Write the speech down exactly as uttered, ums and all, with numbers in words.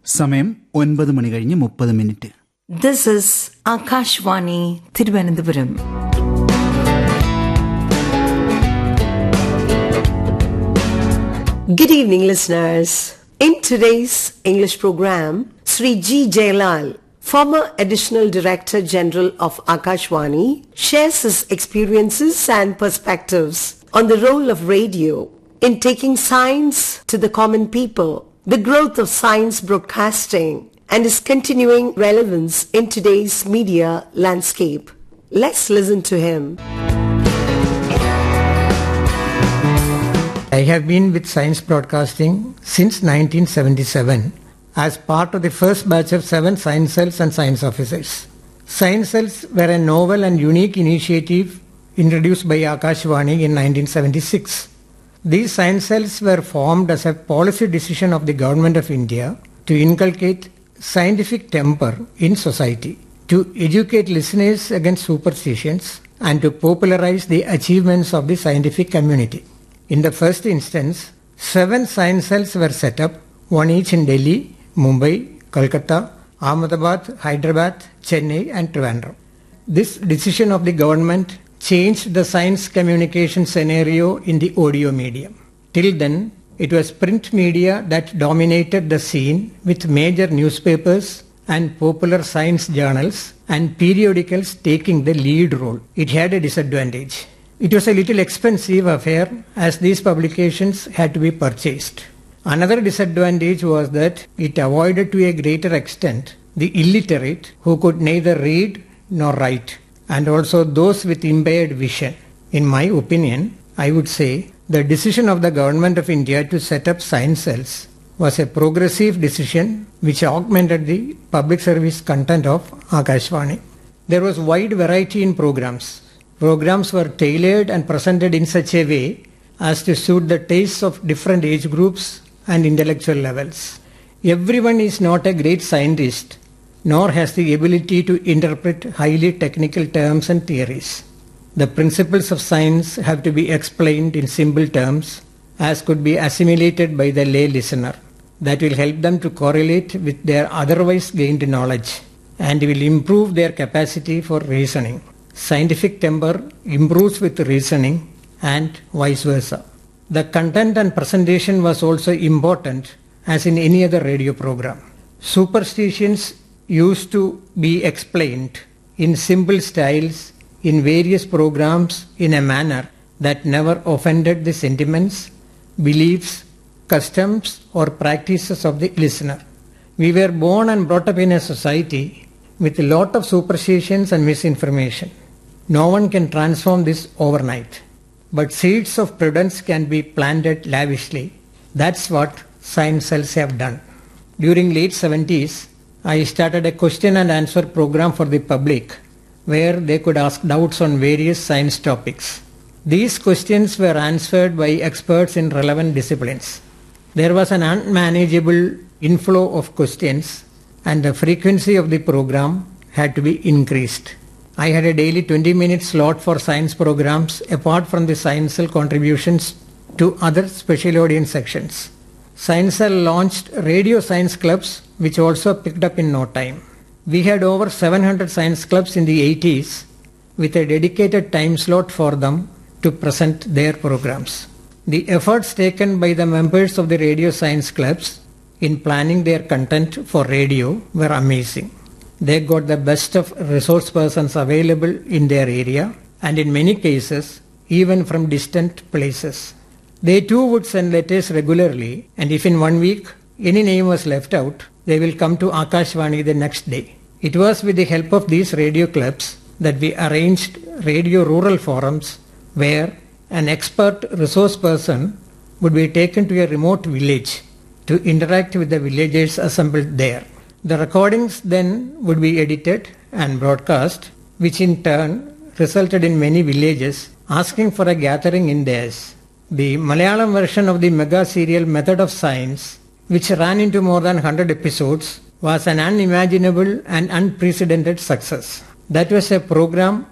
സമയം ഒൻപത് മണി കഴിഞ്ഞ് മുപ്പത് minute. This is Akashvani Thiruvananthapuram. Good evening, listeners. In today's English program, Sri G. Jailal, former Additional Director General of Akashvani, shares his experiences and perspectives on the role of radio in taking science to the common people, the growth of science broadcasting, and its continuing relevance in today's media landscape. Let's listen to him. I have been with science broadcasting since nineteen seventy-seven as part of the first batch of seven science cells and science officers. Science cells were a novel and unique initiative introduced by Akashvani in nineteen seventy-six. These science cells were formed as a policy decision of the Government of India to inculcate scientific temper in society, to educate listeners against superstitions, and to popularize the achievements of the scientific community. In the first instance, seven science cells were set up, one each in Delhi, Mumbai, Kolkata, Ahmedabad, Hyderabad, Chennai and Trivandrum. This decision of the government changed the science communication scenario in the audio medium. Till then, it was print media that dominated the scene, with major newspapers and popular science journals and periodicals taking the lead role. It had a disadvantage. It was a little expensive affair as these publications had to be purchased. Another disadvantage was that it avoided to a greater extent the illiterate who could neither read nor write, and also those with impaired vision. In my opinion, I would say the decision of the Government of India to set up science cells was a progressive decision which augmented the public service content of Akashvani. There was wide variety in programs. Programs were tailored and presented in such a way as to suit the tastes of different age groups and intellectual levels. Everyone is not a great scientist, nor has the ability to interpret highly technical terms and theories. The principles of science have to be explained in simple terms as could be assimilated by the lay listener. That will help them to correlate with their otherwise gained knowledge and will improve their capacity for reasoning. Scientific temper improves with reasoning and vice versa. The content and presentation was also important as in any other radio program. Superstitions used to be explained in simple styles in various programs in a manner that never offended the sentiments, beliefs, customs or practices of the listener. We were born and brought up in a society with a lot of superstitions and misinformation. No one can transform this overnight, but seeds of prudence can be planted lavishly. That's what science cells have done. During late seventies, I started a question and answer program for the public where they could ask doubts on various science topics. These questions were answered by experts in relevant disciplines. There was an unmanageable inflow of questions and the frequency of the program had to be increased. I had a daily twenty minute slot for science programs apart from the Science Cell contributions to other special audience sections. Science Cell launched radio science clubs which also picked up in no time. We had over seven hundred science clubs in the eighties with a dedicated time slot for them to present their programs. The efforts taken by the members of the radio science clubs in planning their content for radio were amazing. They got the best of resource persons available in their area and in many cases even from distant places. They too would send letters regularly, and if in one week any name was left out, they will come to Akashvani the next day. It was with the help of these radio clubs that we arranged radio rural forums where an expert resource person would be taken to a remote village to interact with the villagers assembled there. The recordings then would be edited and broadcast, which in turn resulted in many villages asking for a gathering in theirs. The Malayalam version of the mega serial Method of Science, which ran into more than one hundred episodes, was an unimaginable and unprecedented success. That was a program